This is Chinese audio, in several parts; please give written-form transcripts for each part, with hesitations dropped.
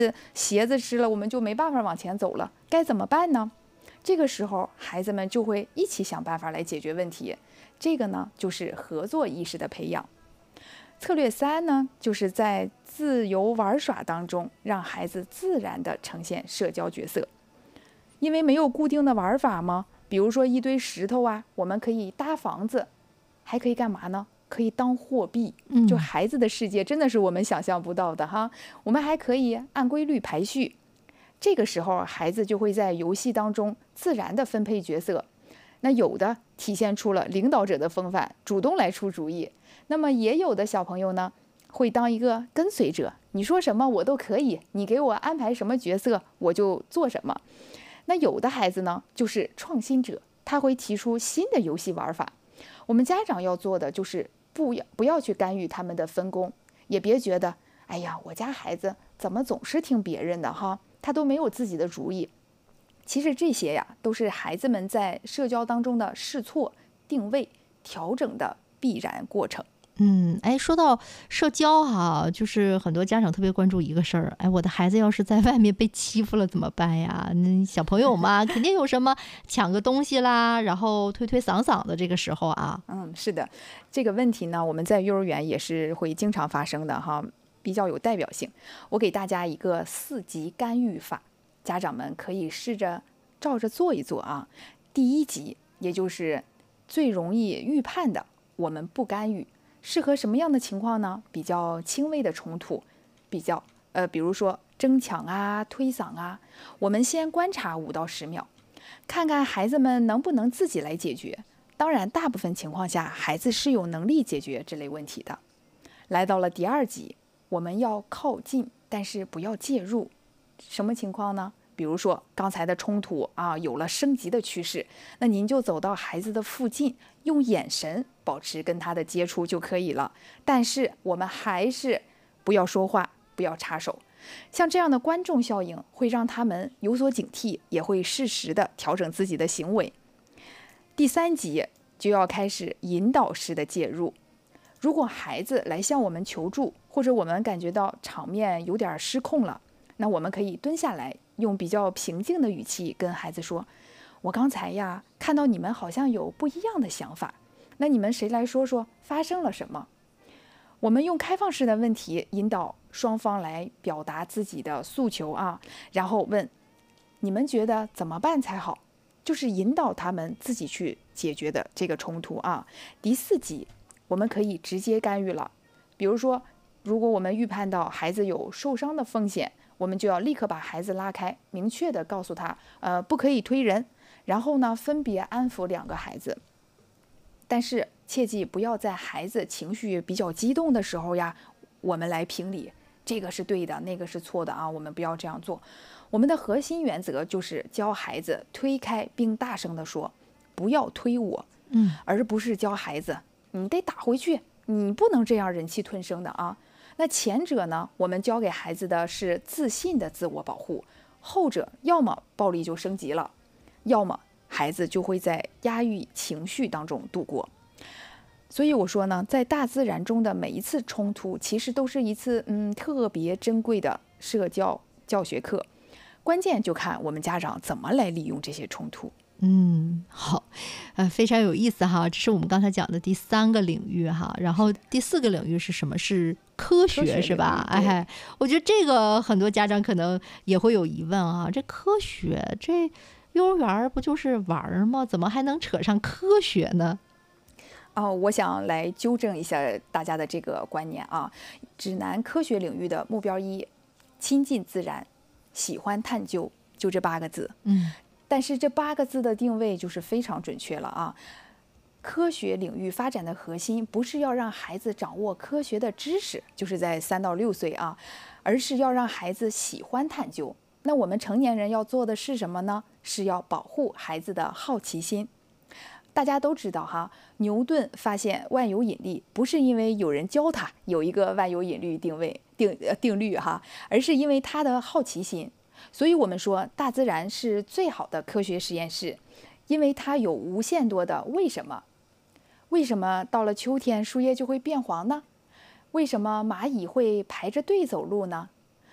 鞋子湿了，我们就没办法往前走了，该怎么办呢？这个时候，孩子们就会一起想办法来解决问题。这个呢，就是合作意识的培养。策略3呢，就是在自由玩耍当中，让孩子自然地呈现社交角色。因为没有固定的玩法嘛，比如说一堆石头啊，我们可以搭房子，还可以干嘛呢？可以当货币。就孩子的世界真的是我们想象不到的哈。我们还可以按规律排序。这个时候，孩子就会在游戏当中自然地分配角色。那有的体现出了领导者的风范，主动来出主意。那么也有的小朋友呢，会当一个跟随者，你说什么我都可以，你给我安排什么角色，我就做什么。那有的孩子呢，就是创新者，他会提出新的游戏玩法。我们家长要做的就是不要去干预他们的分工，也别觉得，哎呀，我家孩子怎么总是听别人的哈，他都没有自己的主意。其实这些呀，都是孩子们在社交当中的试错、定位、调整的必然过程。 哎，说到社交哈，就是很多家长特别关注一个事儿，哎，我的孩子要是在外面被欺负了怎么办呀？那小朋友嘛，肯定有什么抢个东西啦，然后推推搡搡的这个时候啊。 是的，这个问题呢，我们在幼儿园也是会经常发生的哈，比较有代表性。我给大家一个4级干预法，家长们可以试着照着做一做啊。第1级，也就是最容易预判的，我们不干预。适合什么样的情况呢？比较轻微的冲突，比如说争抢啊、推搡啊，我们先观察5到10秒，看看孩子们能不能自己来解决。当然，大部分情况下，孩子是有能力解决这类问题的。来到了第2级，我们要靠近，但是不要介入。什么情况呢？比如说刚才的冲突啊，有了升级的趋势，那您就走到孩子的附近，用眼神保持跟他的接触就可以了。但是我们还是不要说话，不要插手。像这样的观众效应会让他们有所警惕，也会适时的调整自己的行为。第3级就要开始引导式的介入。如果孩子来向我们求助，或者我们感觉到场面有点失控了，那我们可以蹲下来，用比较平静的语气跟孩子说，我刚才呀看到你们好像有不一样的想法，那你们谁来说说发生了什么？我们用开放式的问题引导双方来表达自己的诉求啊，然后问你们觉得怎么办才好，就是引导他们自己去解决的这个冲突啊。第4级我们可以直接干预了，比如说如果我们预判到孩子有受伤的风险，我们就要立刻把孩子拉开，明确的告诉他，不可以推人，然后呢，分别安抚2个孩子。但是切记不要在孩子情绪比较激动的时候呀，我们来评理，这个是对的，那个是错的啊，我们不要这样做。我们的核心原则就是教孩子推开并大声的说，不要推我，而不是教孩子你得打回去，你不能这样忍气吞声的啊。那前者呢，我们教给孩子的是自信的自我保护，后者要么暴力就升级了，要么孩子就会在压抑情绪当中度过。所以我说呢，在大自然中的每一次冲突，其实都是一次特别珍贵的社交教学课，关键就看我们家长怎么来利用这些冲突。 好，非常有意思哈，这是我们刚才讲的第3个领域哈，然后第4个领域是什么？是科学是吧？哎，我觉得这个很多家长可能也会有疑问啊，这科学，这幼儿园不就是玩吗？怎么还能扯上科学呢？ 我想来纠正一下大家的这个观念啊。指南科学领域的目标1，亲近自然，喜欢探究，就这8个字。但是这8个字的定位就是非常准确了啊。科学领域发展的核心不是要让孩子掌握科学的知识，就是在3到6岁啊，而是要让孩子喜欢探究。那我们成年人要做的是什么呢？是要保护孩子的好奇心。大家都知道哈，牛顿发现万有引力不是因为有人教他有一个万有引力定律哈，而是因为他的好奇心。所以我们说大自然是最好的科学实验室，因为它有无限多的为什么。为什么到了秋天树叶就会变黄呢？为什么蚂蚁会排着队走路呢？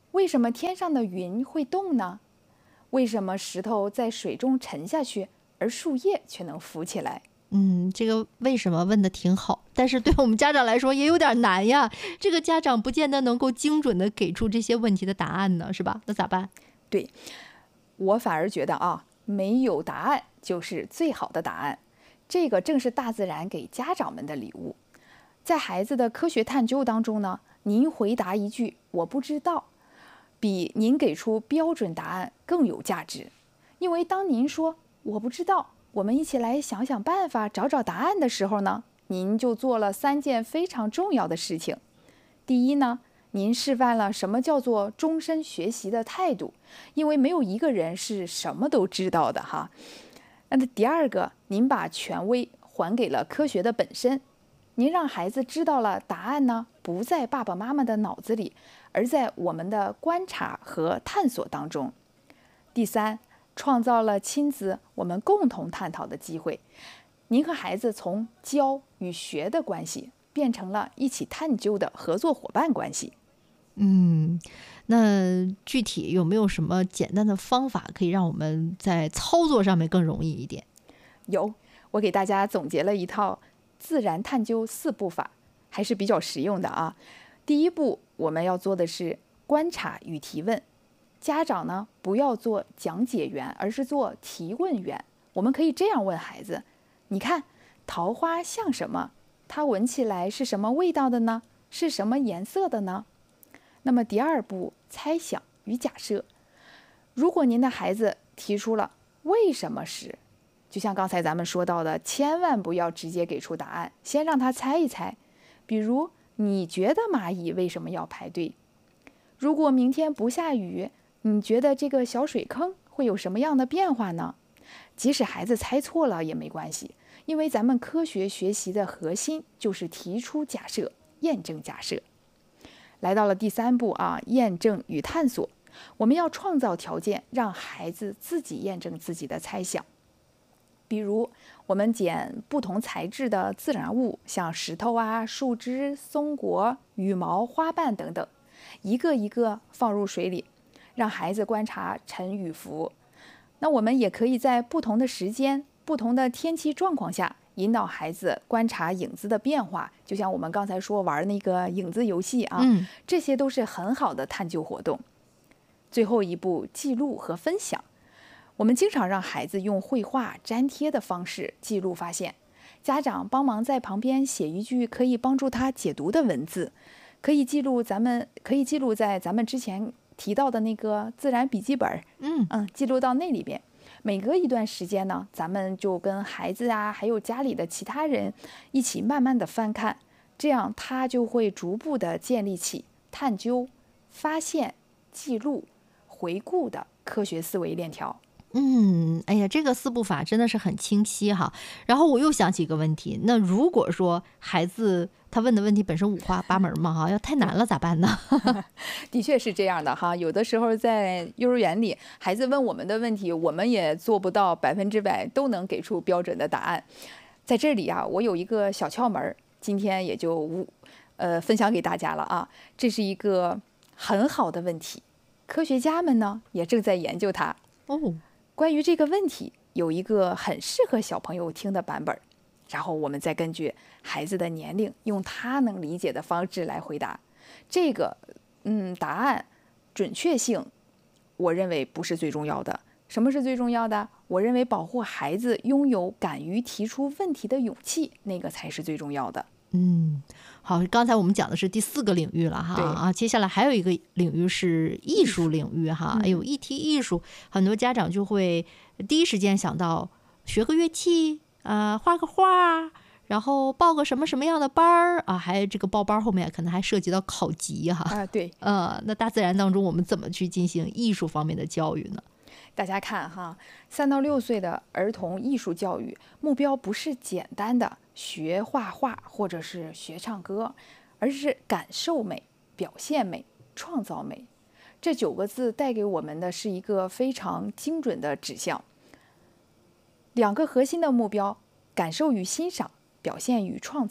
为什么天上的云会动呢？为什么石头在水中沉下去，而树叶却能浮起来？ 这个为什么问的挺好，但是对我们家长来说也有点难呀。这个家长不见得能够精准的给出这些问题的答案呢，是吧？那咋办？ 对，我反而觉得啊，没有答案就是最好的答案。这个正是大自然给家长们的礼物。在孩子的科学探究当中呢，您回答一句“我不知道”，比您给出标准答案更有价值。因为当您说“我不知道”，我们一起来想想办法，找找答案的时候呢，您就做了3件非常重要的事情。第一呢，您示范了什么叫做终身学习的态度，因为没有一个人是什么都知道的哈。那第二个，您把权威还给了科学的本身，您让孩子知道了答案呢，不在爸爸妈妈的脑子里，而在我们的观察和探索当中。第三，创造了亲子我们共同探讨的机会。您和孩子从教与学的关系变成了一起探究的合作伙伴关系。 那具体有没有什么简单的方法可以让我们在操作上面更容易一点？ 有，我给大家总结了一套自然探究4步法，还是比较实用的啊。第一步，我们要做的是观察与提问。家长呢，不要做讲解员，而是做提问员。我们可以这样问孩子：你看，桃花像什么？它闻起来是什么味道的呢？是什么颜色的呢？那么第二步，猜想与假设。如果您的孩子提出了为什么时，就像刚才咱们说到的，千万不要直接给出答案，先让他猜一猜。比如，你觉得蚂蚁为什么要排队？如果明天不下雨，你觉得这个小水坑会有什么样的变化呢？即使孩子猜错了也没关系，因为咱们科学学习的核心就是提出假设，验证假设。来到了第3步啊，验证与探索。我们要创造条件，让孩子自己验证自己的猜想。比如，我们捡不同材质的自然物，像石头啊、树枝、松果、羽毛、花瓣等等，一个一个放入水里，让孩子观察沉与浮。那我们也可以在不同的时间、不同的天气状况下，引导孩子观察影子的变化，就像我们刚才说玩那个影子游戏啊，这些都是很好的探究活动。最后一步，记录和分享。我们经常让孩子用绘画、粘贴的方式记录发现，家长帮忙在旁边写一句可以帮助他解读的文字，可以记录在咱们之前提到的那个自然笔记本，记录到那里边。每隔一段时间呢，咱们就跟孩子啊，还有家里的其他人一起慢慢的翻看，这样他就会逐步的建立起探究、发现、记录、回顾的科学思维链条。 哎呀，这个4步法真的是很清晰哈。然后我又想起一个问题，那如果说孩子他问的问题本身五花八门嘛哈，要太难了咋办呢？ 的确是这样的哈，有的时候在幼儿园里，孩子问我们的问题，我们也做不到100%都能给出标准的答案。在这里啊，我有一个小窍门，今天也就分享给大家了啊。这是一个很好的问题，科学家们呢也正在研究它。关于这个问题，有一个很适合小朋友听的版本，然后我们再根据孩子的年龄，用他能理解的方式来回答。这个答案准确性，我认为不是最重要的。什么是最重要的？我认为保护孩子拥有敢于提出问题的勇气，那个才是最重要的。 好，刚才我们讲的是第4个领域了哈，接下来还有一个领域是艺术领域哈。一提艺术，很多家长就会第一时间想到学个乐器画个画，然后报个什么什么样的班儿啊，还有这个报班后面可能还涉及到考级哈。 对， 那大自然当中我们怎么去进行艺术方面的教育呢？ 大家看哈，3到6岁的儿童艺术教育目标不是简单的学画画或者是学唱歌，而是感受美、表现美、创造美。这9个字带给我们的是一个非常精准的指向。2个核心的目标：感受与欣赏，表现与创造，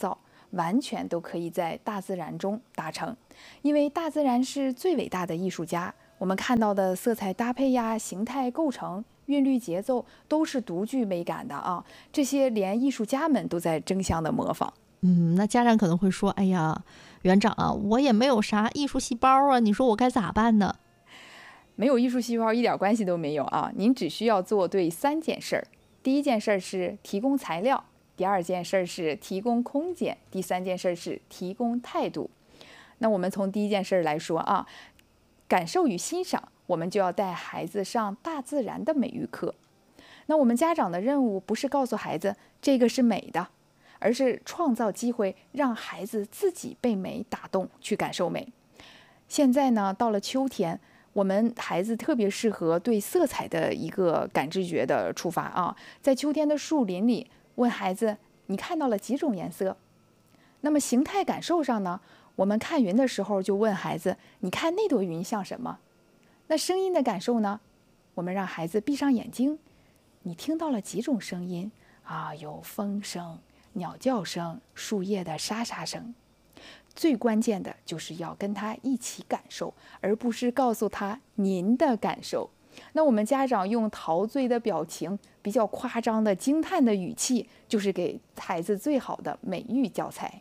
完全都可以在大自然中达成，因为大自然是最伟大的艺术家。我们看到的色彩搭配呀、形态构成、韵律节奏都是独具美感的啊，这些连艺术家们都在争相的模仿。 那家长可能会说，哎呀，园长啊，我也没有啥艺术细胞啊，你说我该咋办呢？ 没有艺术细胞一点关系都没有啊，您只需要做对3件事儿。第一件事是提供材料，第2件事是提供空间，第3件事是提供态度。那我们从第一件事来说啊，感受与欣赏，我们就要带孩子上大自然的美育课。那我们家长的任务不是告诉孩子这个是美的，而是创造机会让孩子自己被美打动，去感受美。现在呢，到了秋天，我们孩子特别适合对色彩的一个感知觉的触发啊，在秋天的树林里，问孩子你看到了几种颜色？那么形态感受上呢，我们看云的时候就问孩子你看那朵云像什么？那声音的感受呢，我们让孩子闭上眼睛，你听到了几种声音啊？有风声、鸟叫声、树叶的沙沙声。最关键的就是要跟他一起感受，而不是告诉他您的感受。那我们家长用陶醉的表情、比较夸张的惊叹的语气，就是给孩子最好的美育教材。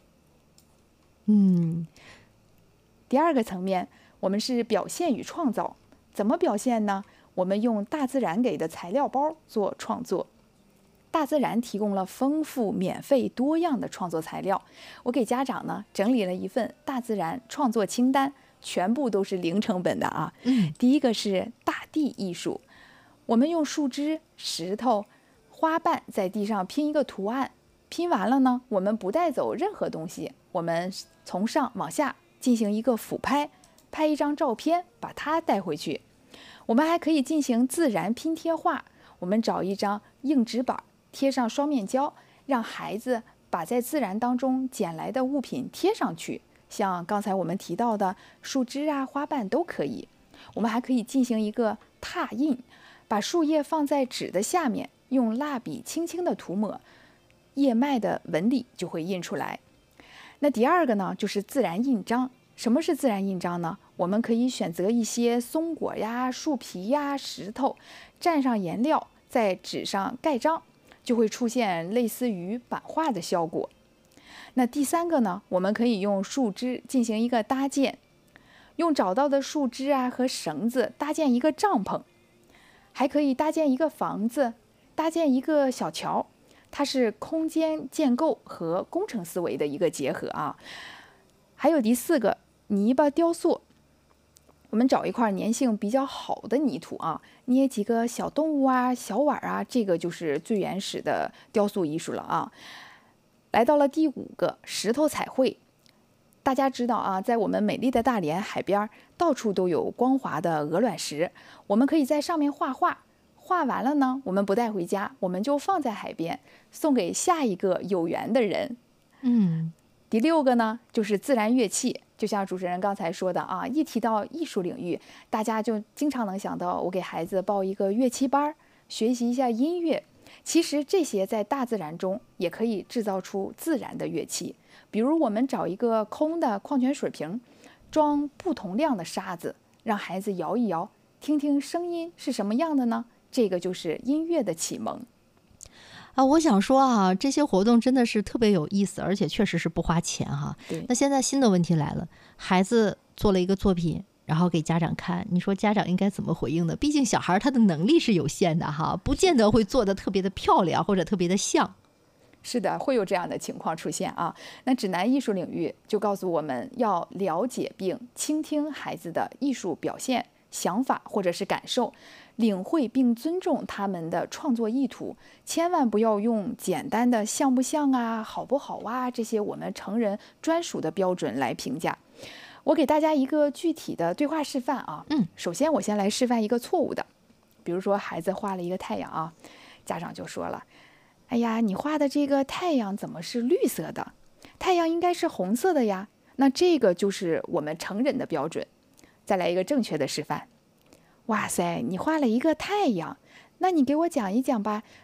第2个层面，我们是表现与创造。怎么表现呢？我们用大自然给的材料包做创作。大自然提供了丰富、免费、多样的创作材料。我给家长呢整理了一份大自然创作清单，全部都是零成本的啊。第一个是大地艺术，我们用树枝、石头、花瓣在地上拼一个图案，拼完了呢，我们不带走任何东西，我们从上往下进行一个俯拍，拍一张照片，把它带回去。我们还可以进行自然拼贴画，我们找一张硬纸板，贴上双面胶，让孩子把在自然当中捡来的物品贴上去，像刚才我们提到的树枝啊、花瓣都可以。我们还可以进行一个拓印，把树叶放在纸的下面，用蜡笔轻轻的涂抹，叶脉的纹理就会印出来。那第2个呢，就是自然印章。什么是自然印章呢？我们可以选择一些松果呀、树皮呀、石头，蘸上颜料，在纸上盖章，就会出现类似于版画的效果。那第3个呢，我们可以用树枝进行一个搭建，用找到的树枝啊和绳子搭建一个帐篷，还可以搭建一个房子，搭建一个小桥。它是空间建构和工程思维的一个结合啊。还有第4个，泥巴雕塑。我们找一块粘性比较好的泥土啊，捏几个小动物啊、小碗啊，这个就是最原始的雕塑艺术了啊。来到了第5个，石头彩绘。大家知道啊，在我们美丽的大连海边，到处都有光滑的鹅卵石，我们可以在上面画画。画完了呢，我们不带回家，我们就放在海边，送给下一个有缘的人。第6个呢，就是自然乐器。就像主持人刚才说的啊，一提到艺术领域，大家就经常能想到我给孩子报一个乐器班，学习一下音乐。其实这些在大自然中也可以制造出自然的乐器。比如我们找一个空的矿泉水瓶，装不同量的沙子，让孩子摇一摇，听听声音是什么样的呢？这个就是音乐的启蒙。 我想说啊，这些活动真的是特别有意思，而且确实是不花钱哈。那现在新的问题来了，孩子做了一个作品，然后给家长看，你说家长应该怎么回应呢？毕竟小孩他的能力是有限的哈，不见得会做得特别的漂亮或者特别的像。 是的，会有这样的情况出现啊。那指南艺术领域就告诉我们要了解并倾听孩子的艺术表现、想法或者是感受，领会并尊重他们的创作意图，千万不要用简单的像不像啊、好不好啊这些我们成人专属的标准来评价。我给大家一个具体的对话示范啊。首先我先来示范一个错误的，比如说孩子画了一个太阳啊，家长就说了，哎呀，你画的这个太阳怎么是绿色的？太阳应该是红色的呀。那这个就是我们成人的标准。再来一个正确的示范。哇塞，你画了一个太阳，那你给我讲一讲吧，